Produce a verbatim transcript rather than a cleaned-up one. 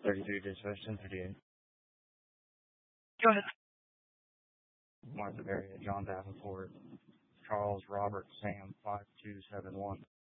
thirty-three dispatch ten fifty-eight. Go ahead. Martha Berry, John Davenport, Charles Robert Sam five two seven one.